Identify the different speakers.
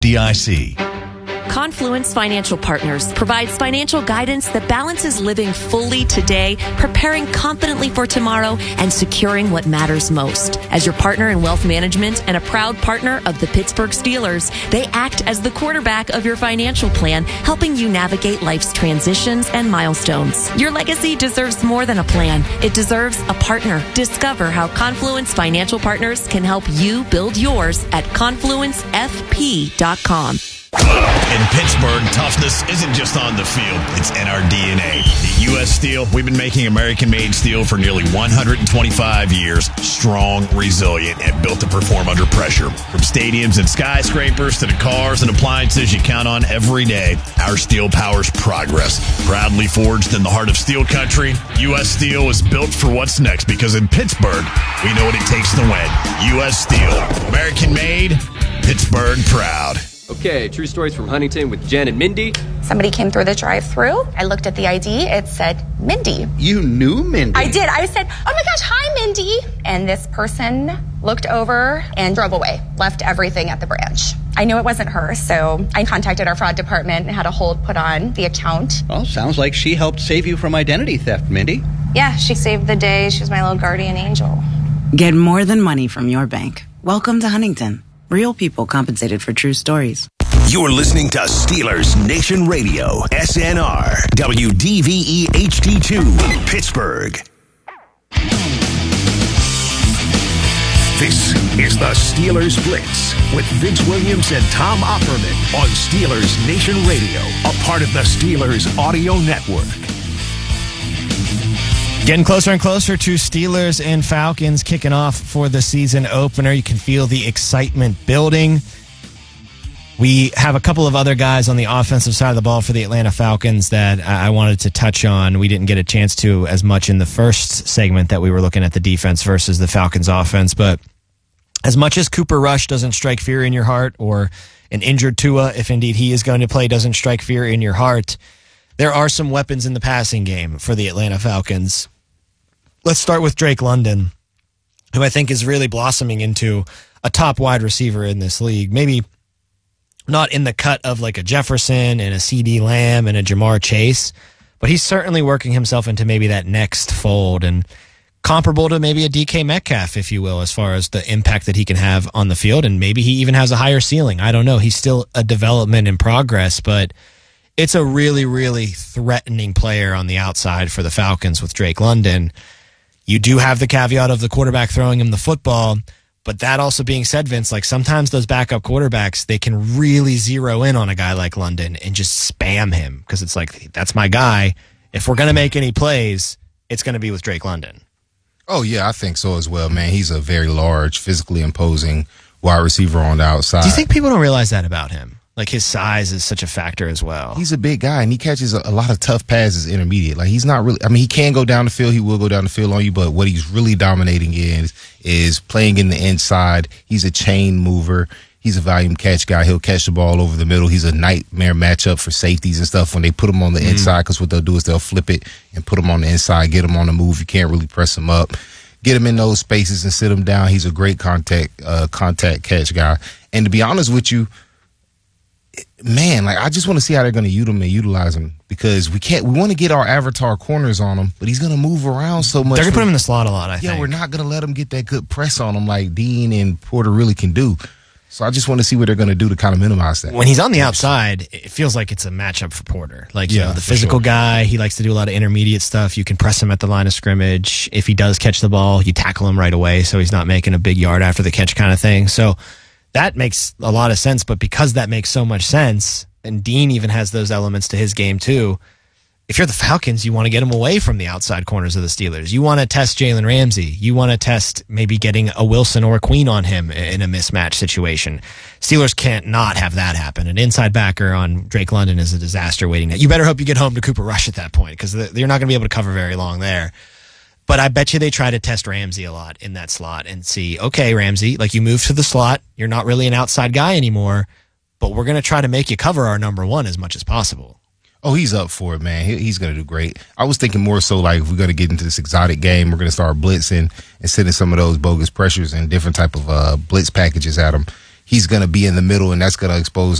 Speaker 1: DIC.
Speaker 2: Confluence Financial Partners provides financial guidance that balances living fully today, preparing confidently for tomorrow, and securing what matters most. As your partner in wealth management and a proud partner of the Pittsburgh Steelers, they act as the quarterback of your financial plan, helping you navigate life's transitions and milestones. Your legacy deserves more than a plan. It deserves a partner. Discover how Confluence Financial Partners can help you build yours at confluencefp.com.
Speaker 1: In Pittsburgh, toughness isn't just on the field, it's in our DNA. At U.S. Steel, we've been making American-made steel for nearly 125 years. Strong, resilient, and built to perform under pressure. From stadiums and skyscrapers to the cars and appliances you count on every day, our steel powers progress. Proudly forged in the heart of steel country, U.S. Steel is built for what's next because in Pittsburgh, we know what it takes to win. U.S. Steel. American-made, Pittsburgh proud.
Speaker 3: Okay, true stories from Huntington with Jen and Mindy.
Speaker 4: Somebody came through the drive-thru. I looked at the ID. It said Mindy.
Speaker 5: You knew Mindy?
Speaker 4: I did. I said, oh my gosh, hi, Mindy. And this person looked over and drove away, left everything at the branch. I knew it wasn't her, so I contacted our fraud department and had a hold put on the account.
Speaker 5: Well, sounds like she helped save you from identity theft, Mindy.
Speaker 4: Yeah, she saved the day. She was my little guardian angel.
Speaker 6: Get more than money from your bank. Welcome to Huntington. Real people compensated for true stories.
Speaker 7: You're listening to Steelers Nation Radio, SNR, WDVE HD2, Pittsburgh. This is the Steelers Blitz with Vince Williams and Tom Opperman on Steelers Nation Radio, a part of the Steelers Audio Network.
Speaker 8: Getting closer and closer to Steelers and Falcons kicking off for the season opener. You can feel the excitement building. We have a couple of other guys on the offensive side of the ball for the Atlanta Falcons that I wanted to touch on. We didn't get a chance to as much in the first segment that we were looking at the defense versus the Falcons offense. But as much as Cooper Rush doesn't strike fear in your heart, or an injured Tua, if indeed he is going to play, doesn't strike fear in your heart, there are some weapons in the passing game for the Atlanta Falcons. Let's start with Drake London, who I think is really blossoming into a top wide receiver in this league. Maybe not in the cut of like a Jefferson and a CD Lamb and a Jamar Chase, but he's certainly working himself into maybe that next fold and comparable to maybe a DK Metcalf, if you will, as far as the impact that he can have on the field. And maybe he even has a higher ceiling. I don't know. He's still a development in progress, but it's a really, really threatening player on the outside for the Falcons with Drake London. You do have the caveat of the quarterback throwing him the football, but that also being said, Vince, like sometimes those backup quarterbacks, they can really zero in on a guy like London and just spam him because it's like, that's my guy. If we're going to make any plays, it's going to be with Drake London.
Speaker 9: Oh, yeah, I think so as well, man. He's a very large, physically imposing wide receiver on the outside.
Speaker 8: Do you think people don't realize that about him? Like his size is such a factor as well.
Speaker 9: He's a big guy, and he catches a lot of tough passes intermediate. Like he's not really, I mean, he can go down the field. He will go down the field on you, but what he's really dominating in is playing in the inside. He's a chain mover. He's a volume catch guy. He'll catch the ball over the middle. He's a nightmare matchup for safeties and stuff when they put him on the inside, because what they'll do is they'll flip it and put him on the inside, get him on the move. You can't really press him up. Get him in those spaces and sit him down. He's a great contact catch guy. And to be honest with you, man, like I just want to see how they're going to utilize him, because we want to get our avatar corners on him, but he's going to move around so much.
Speaker 8: They're going to put him in the slot a lot, I think.
Speaker 9: Yeah, we're not going to let him get that good press on him like Dean and Porter really can do. So I just want to see what they're going to do to kind of minimize that.
Speaker 8: When he's on the outside, it feels like it's a matchup for Porter. Like, you know, the physical guy, he likes to do a lot of intermediate stuff. You can press him at the line of scrimmage. If he does catch the ball, you tackle him right away so he's not making a big yard after the catch kind of thing. So that makes a lot of sense, but because that makes so much sense, and Dean even has those elements to his game too, if you're the Falcons, you want to get him away from the outside corners of the Steelers. You want to test Jalen Ramsey. You want to test maybe getting a Wilson or a Queen on him in a mismatch situation. Steelers can't not have that happen. An inside backer on Drake London is a disaster waiting. You better hope you get home to Cooper Rush at that point, because you're not going to be able to cover very long there. But I bet you they try to test Ramsey a lot in that slot and see, okay, Ramsey, like you move to the slot. You're not really an outside guy anymore, but we're going to try to make you cover our number one as much as possible.
Speaker 9: Oh, he's up for it, man. He's going to do great. I was thinking more so like if we're going to get into this exotic game, we're going to start blitzing and sending some of those bogus pressures and different type of blitz packages at him. he's going to be in the middle, and that's going to expose